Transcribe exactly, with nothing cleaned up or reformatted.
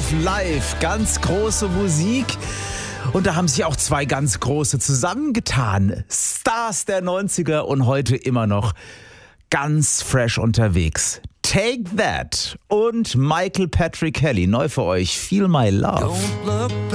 Love Live, ganz große Musik. Und da haben sich auch zwei ganz große zusammengetan. Stars der neunziger und heute immer noch ganz fresh unterwegs. Take That und Michael Patrick Kelly. Neu für euch, Feel My Love.